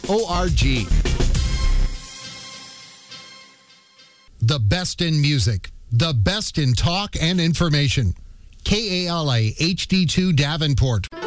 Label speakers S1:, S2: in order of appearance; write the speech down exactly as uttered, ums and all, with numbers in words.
S1: org. The best in music, the best in talk and information. K A L A H D two Davenport.